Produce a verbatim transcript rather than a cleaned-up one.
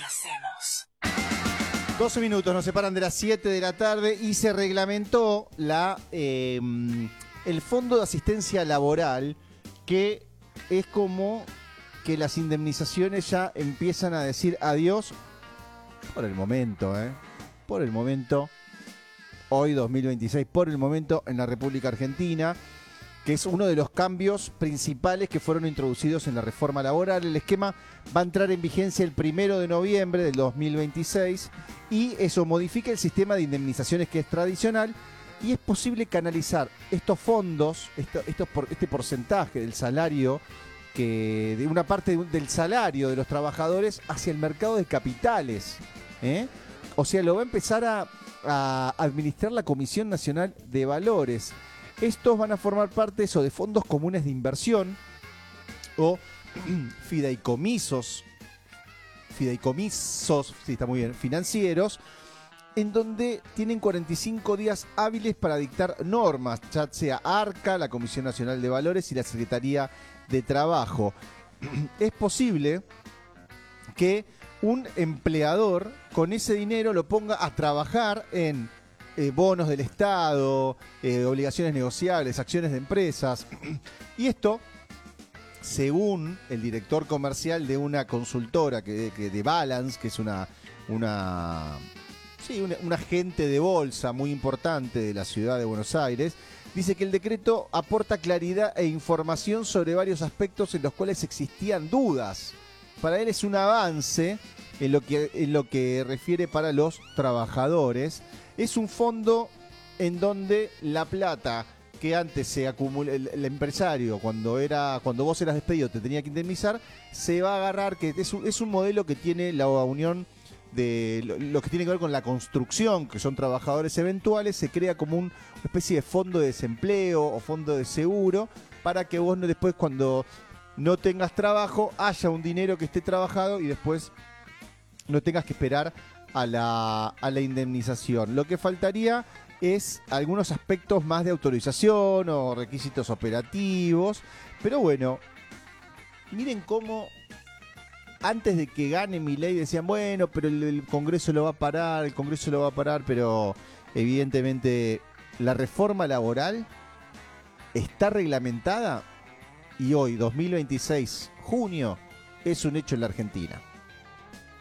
hacemos? doce minutos nos separan de las siete de la tarde y se reglamentó la, eh, el Fondo de Asistencia Laboral, que es como que las indemnizaciones ya empiezan a decir adiós por el momento, ¿eh? Por el momento, hoy dos mil veintiséis, por el momento en la República Argentina, que es uno de los cambios principales que fueron introducidos en la reforma laboral. El esquema va a entrar en vigencia el primero de noviembre del dos mil veintiséis y eso modifica el sistema de indemnizaciones que es tradicional y es posible canalizar estos fondos, esto, estos por, este porcentaje del salario, que de una parte de, del salario de los trabajadores hacia el mercado de capitales, ¿eh? O sea, lo va a empezar a, a administrar la Comisión Nacional de Valores. Estos van a formar parte eso, de fondos comunes de inversión o fideicomisos, fideicomisos, sí, está muy bien, financieros, en donde tienen cuarenta y cinco días hábiles para dictar normas, ya sea ARCA, la Comisión Nacional de Valores y la Secretaría de Trabajo. Es posible que un empleador con ese dinero lo ponga a trabajar en Eh, bonos del Estado, eh, obligaciones negociables, acciones de empresas. Y esto, según el director comercial de una consultora que, que de Balance, que es una, una, sí, una, un agente de bolsa muy importante de la ciudad de Buenos Aires, dice que el decreto aporta claridad e información sobre varios aspectos en los cuales existían dudas. Para él es un avance en lo que, en lo que refiere para los trabajadores. Es un fondo en donde la plata que antes se acumula, el, el empresario, cuando era cuando vos eras despedido te tenía que indemnizar, se va a agarrar, que es un, es un modelo que tiene la unión de lo, lo que tiene que ver con la construcción, que son trabajadores eventuales, se crea como un, una especie de fondo de desempleo o fondo de seguro, para que vos no, después cuando no tengas trabajo, haya un dinero que esté trabajado y después no tengas que esperar a la, a la indemnización. Lo que faltaría es algunos aspectos más de autorización o requisitos operativos, pero bueno, miren cómo antes de que gane Milei decían, bueno, pero el, el Congreso lo va a parar, el Congreso lo va a parar, pero evidentemente la reforma laboral está reglamentada y hoy, dos mil veintiséis, junio, es un hecho en la Argentina.